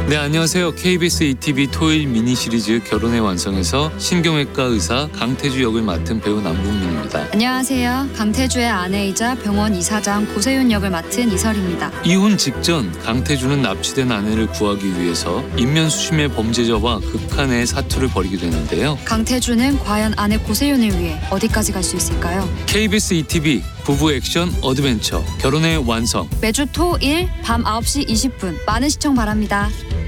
네, 안녕하세요. KBS ETV 토요일 미니 시리즈 결혼의 완성에서 신경외과 의사 강태주 역을 맡은 배우 남궁민입니다. 안녕하세요. 강태주의 아내이자 병원 이사장 고세윤 역을 맡은 이설입니다. 이혼 직전 강태주는 납치된 아내를 구하기 위해서 인면수심의 범죄자와 극한의 사투를 벌이게 되는데요. 강태주는 과연 아내 고세윤을 위해 어디까지 갈 수 있을까요? KBS ETV 부부 액션 어드벤처 결혼의 완성 매주 토, 일 밤 9시 20분 많은 시청 바랍니다.